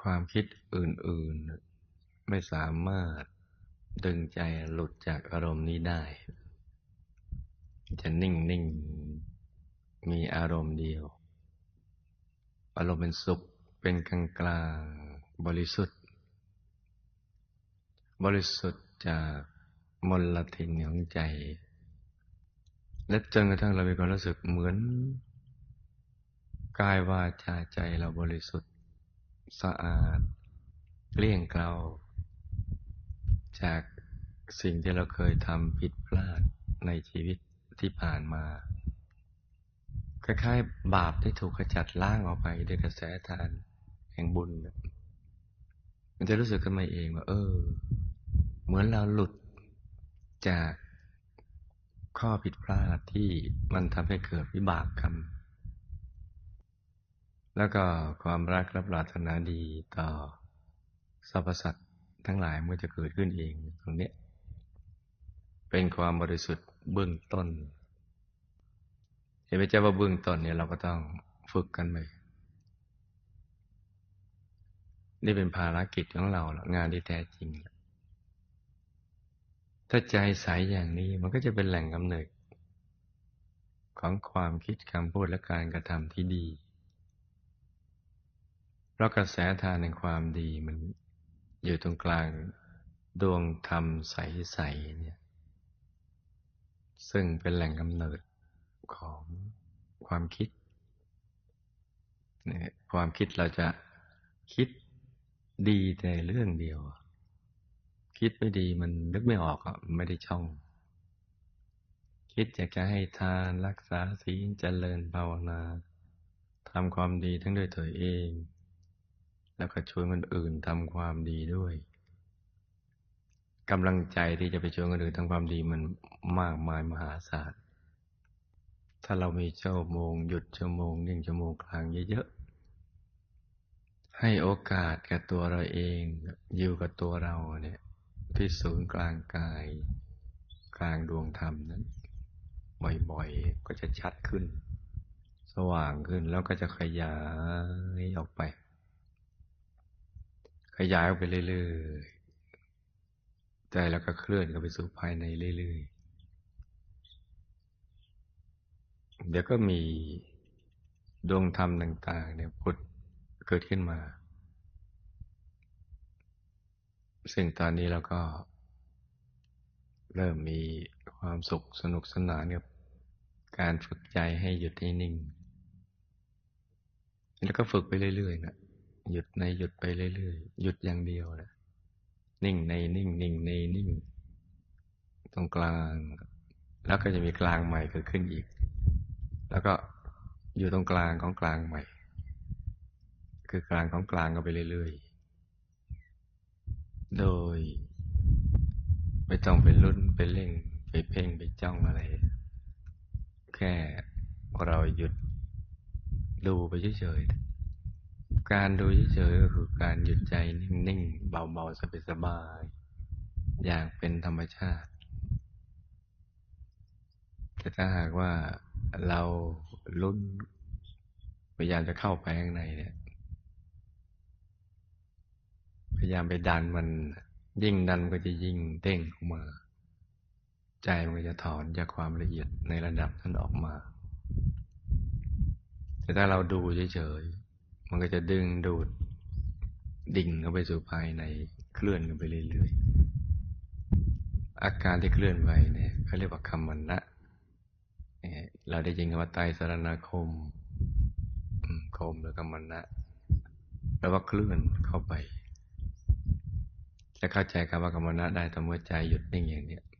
ความคิดอื่นๆไม่สามารถดึงใจหลุดจากอารมณ์นี้ได้จะนิ่งๆมีอารมณ์เดียวอารมณ์เป็นสุขเป็นกลางๆบริสุทธิ์จากมลทินของใจและจนกระทั่งเรามีความรู้สึกเหมือนกายวาจาใจเราบริสุทธิ์สะอาดเกลี้ยงเกลาจากสิ่งที่เราเคยทำผิดพลาดในชีวิตที่ผ่านมาคล้ายๆบาปที่ถูกขจัดล้างออกไปด้วยกระแสทานแห่งบุญมันจะรู้สึกขึ้นมาเองว่าเหมือนเราหลุดจากข้อผิดพลาดที่มันทำให้เกิดวิบากกรรมแล้วก็ความรักและปรารถนาดีต่อสรรพสัตว์ทั้งหลายเมื่อจะเกิดขึ้นเองตรงนี้เป็นความบริสุทธิ์เบื้องต้นเห็นไหมเจ้าว่าเบื้องต้นเนี่ยเราก็ต้องฝึกกันไปนี่เป็นภารกิจของเรางานที่แท้จริงถ้าใจใสอย่างนี้มันก็จะเป็นแหล่งกำเนิดของความคิดคำพูดและการกระทำที่ดีเพราะกระแสทานแห่งความดีมันอยู่ตรงกลางดวงธรรมใสๆเนี่ยซึ่งเป็นแหล่งกำเนิดของความคิดเนี่ยความคิดเราจะคิดดีแต่เรื่องเดียวคิดไม่ดีมันนึกไม่ออกไม่ได้ช่องคิดอยากจะให้ทานรักษาศีลเจริญภาวนาทำความดีทั้งด้วยตัวเองแล้วก็ชวนคนอื่นทำความดีด้วยกำลังใจที่จะไปชวนคนอื่นทำความดีมันมากมายมหาศาลถ้าเรามีชั่วโมงหยุดชั่วโมงนิ่งชั่วโมงกลางเยอะๆให้โอกาสแก่ตัวเราเองอยู่กับตัวเราเนี่ยที่ศูนย์กลางกายกลางดวงธรรมนั้นบ่อยๆก็จะชัดขึ้นสว่างขึ้นแล้วก็จะขยายออกไปขยายออกไปเรื่อยๆใจแล้วก็เคลื่อนเข้าไปสู่ภายในเรื่อยๆเดี๋ยวก็มีดวงธรรมต่างๆเนี่ยผุดเกิดขึ้นมาซึ่งตอนนี้เราก็เริ่มมีความสุขสนุกสนานกับการฝึกใจให้หยุดให้นิ่งแล้วก็ฝึกไปเรื่อยๆนะหยุดในหยุดไปเรื่อยๆหยุดอย่างเดียวนะนิ่งในนิ่งนิ่งในนิ่งตรงกลางแล้วก็จะมีกลางใหม่เกิดขึ้นอีกแล้วก็อยู่ตรงกลางของกลางใหม่คือกลางของกลางก็ไปเรื่อยๆโดยไม่ต้องไปลุ้นไปเร่งไปเพ่งไปจ้องอะไรแค่เราหยุดดูไปเฉยๆการดูเฉยๆก็คือการหยุดใจนิ่งๆเบาๆสบายๆอย่างเป็นธรรมชาติแต่ถ้าหากว่าเราลุ้นพยายามจะเข้าไปข้างในเนี่ยพยายามไปดันมันยิ่งดันมันก็จะยิ่งเด้งออกมาใจมันก็จะถอนจากความละเอียดในระดับนั้นออกมาแต่ถ้าเราดูเฉยๆมันก็จะดึงดูดดิ่งเข้าไปสู่ภายในเคลื่อนกันไปเรื่อยๆอาการที่เคลื่อนไหวเนี่ยเขาเรียกว่าคัมมนะเราได้ยินคำว่าไตรสรณคมคมหรือคัมมนะแปลว่าเคลื่อนเข้าไปจะเข้าใจคำว่าคัมมนะได้ต่อเมื่อใจหยุดนิ่งอย่างนี้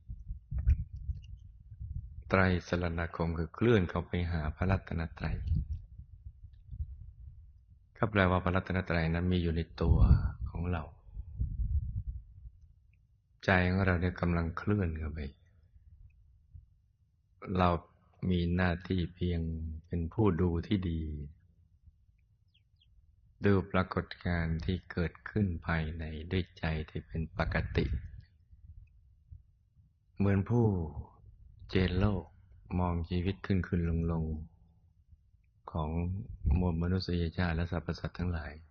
ไตรสรณคมคือเคลื่อนเข้าไปหาพระรัตนตรัยก็แปลว่าพระรัตนตรัยนั้นมีอยู่ในตัวของเราใจของเราเนี่ยกำลังเคลื่อนเข้าไปเรามีหน้าที่เพียงเป็นผู้ดูที่ดีดูปรากฏการณ์ที่เกิดขึ้นภายในด้วยใจที่เป็นปกติเหมือนผู้เจนโลกมองชีวิตขึ้นลงของมวลมนุษยชาติและสรรพสัตว์ทั้งหลาย